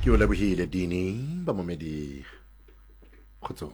Ke o lebohile Dini ba momedi kgotsong.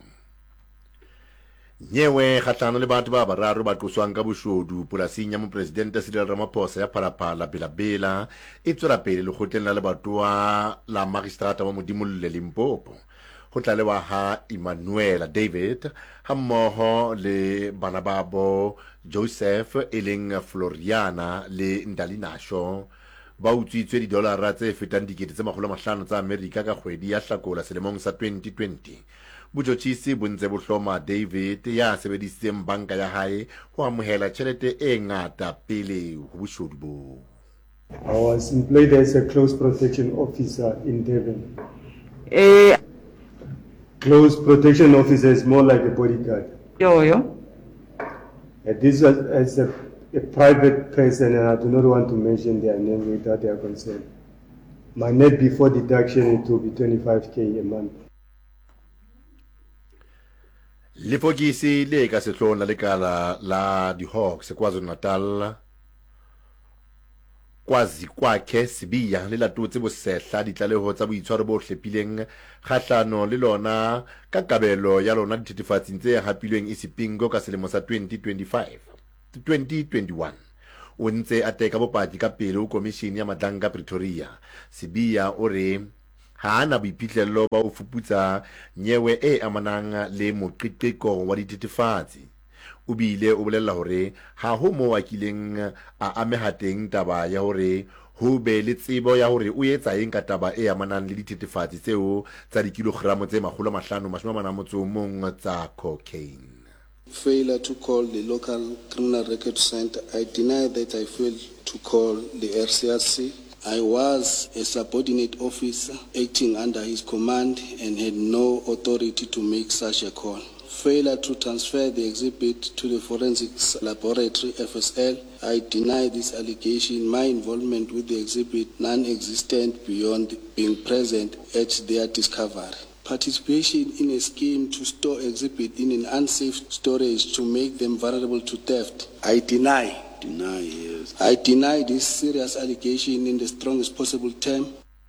Nyewe kgahlano le batho ba bararo ba tloswang ka boshodu polasing ya mopresidente Cyril Ramaphosa ya Phalaphala Bela e tswela pele lekgotleng la lebatowa la magistrata wa Modimolle Limpopo. Ho tla lewa ha Emmanuel David ha mmoho le bana babo Joseph eleng Floriana le Ndalinasho ba utswitswe $500 tse fetang $500 tsa Amerika ka kgwedi ya Hlakola selemong sa 2020. Botjhotjhisi bo ntse bo hloma David ya sebedisitseng banka ya hae ho amohela tjhelete e ngata pele ho boshodu bo. I was employed as a close protection officer in Devon. Close protection officer is more like a bodyguard. This was as a private person, and I do not want to mention their name without their consent. My net before deduction, it will be 25K a month. Lefokisi le ka sehloohong la lekala la di-Hawks KwaZulu-Natal Kwazi kwakhe Sibiya le latotse bosehla ditlaleho tsa boitshwaro bo hlepileng kgahlano le lona ka kabelo ya lona dithethefatsing tse hapilweng isipingo ka selemo sa 2021. O ntse a teka bopaki ka pele ho komishini ya Madlanga Pretoria. Sibiya o re ha ana boiphihlello ba ho fuputsa nyewe e amanang le moqeqeko wa dithethefatsi. O bile o bolella hore ha ho mo akileng a ameha teng taba ya hore ho be le tsebo ya hore o etsa eng ka taba e amanang le dithethefatsi tseo tsa dikilogramo tse 541 tsa cocaine. Failure to call the local criminal record center. I deny that I failed to call the RCRC. I was a subordinate officer acting under his command and had no authority to make such a call. Failure to transfer the exhibit to the forensics laboratory FSL. I deny this allegation. My involvement with the exhibit non-existent beyond being present at their discovery. Participation in a scheme to store exhibit in an unsafe storage to make them vulnerable to theft. I deny. Yes. I deny this serious allegation in the strongest possible term.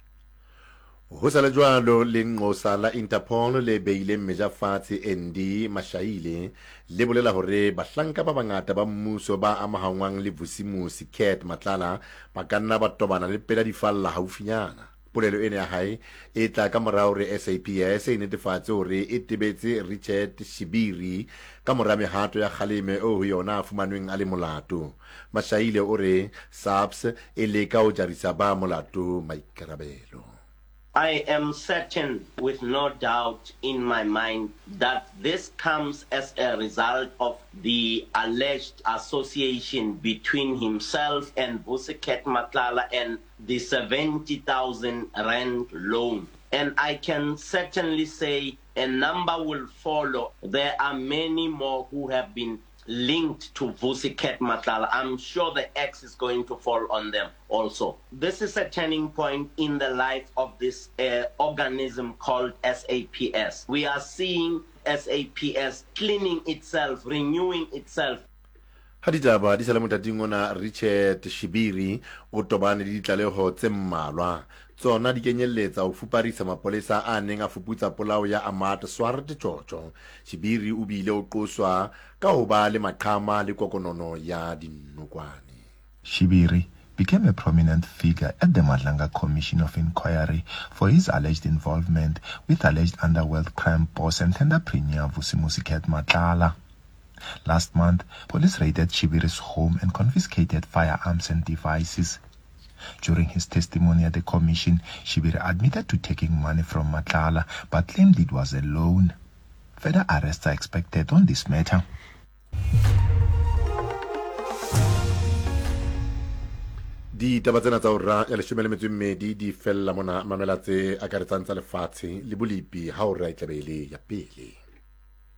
Ho sa le jwalo le ngosa la Interpol le beile meja fatshe Endi Mashaile le bolela hore bahlanka ba bangata ba mmuso ba amahangwang le Vusimusi Cat Matlala ba kanna ba tobana le pela difalla haufinyana. Polelo ene ya hae e tla ka morao re SAPS e netefatse hore e tebetse Richard Shibiri ka mora mehato ya kgaleme o ho yona a fumanweng a le molato. Mashaile o re SAPS e leka ho jarisa ba molato maikarabelo. I am certain with no doubt in my mind that this comes as a result of the alleged association between himself and Vusiket Matlala and the 70,000 rand loan. And I can certainly say a number will follow. There are many more who have been linked to Vusiket Matlala. I'm sure the X is going to fall on them also. This is a turning point in the life of this organism called SAPS. We are seeing SAPS cleaning itself, renewing itself. Haditaba di sala motating ona Richard Shibiri o tobane le ditlaleho tse mmalwa tsona di kenyelletsa ho fuparisa mapolesa a neng a fuputsa polao ya Amat Swart Tjotjo. Shibiri o bile o qoswa ka ho ba le maqhama le kokonono ya dinokwane. Shibiri became a prominent figure at the Madlanga Commission of Inquiry for his alleged involvement with alleged underworld crime boss and entrepreneur Vusimusi Cat Matlala. Last month, police raided Shibiri's home and confiscated firearms and devices. During his testimony at the commission, Shibiri admitted to taking money from Matlala but claimed it was a loan. Further arrests are expected on this matter. Di taba tsena tsa ora ya 12 di fella mona mamelatse a karetsang tsa lefatshe le bolipi ha o ra itlabele ya pele.